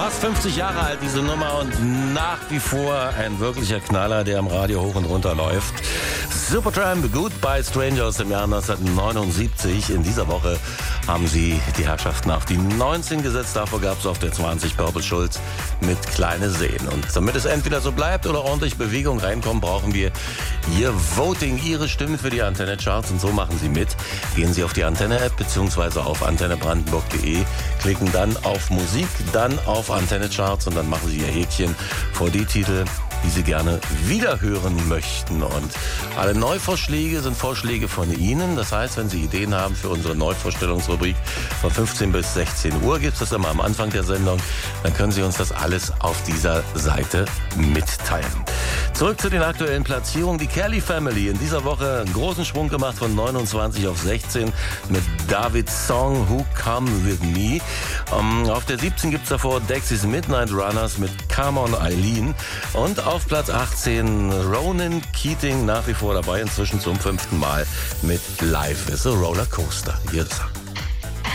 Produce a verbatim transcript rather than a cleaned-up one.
Fast fünfzig Jahre alt diese Nummer und nach wie vor ein wirklicher Knaller, der am Radio hoch und runter läuft. Supertramp, Goodbye Stranger aus dem Jahr neunzehnhundertneunundsiebzig. In dieser Woche haben sie die Herrschaften auf die neunzehn gesetzt. Davor gab es auf der zwanzig Purple Schulz mit Kleine Seen. Und damit es entweder so bleibt oder ordentlich Bewegung reinkommt, brauchen wir Ihr Voting, Ihre Stimmen für die Antenne-Charts. Und so machen Sie mit. Gehen Sie auf die Antenne-App bzw. auf antenne brandenburg punkt de, klicken dann auf Musik, dann auf Antenne-Charts und dann machen Sie Ihr Häkchen vor die Titel, die Sie gerne wiederhören möchten. Und alle Neuvorschläge sind Vorschläge von Ihnen. Das heißt, wenn Sie Ideen haben für unsere Neuvorstellungsrubrik von fünfzehn bis sechzehn Uhr, gibt es das immer am Anfang der Sendung, dann können Sie uns das alles auf dieser Seite mitteilen. Zurück zu den aktuellen Platzierungen. Die Kelly Family in dieser Woche einen großen Sprung gemacht von neunundzwanzig auf sechzehn mit Davids Song Who Come With Me. Um, auf der siebzehn gibt es davor Dexys Midnight Runners mit Come On Eileen. Und auf Platz achtzehn Ronan Keating, nach wie vor dabei, inzwischen zum fünften Mal mit Life is a Roller Coaster. Hier ist er.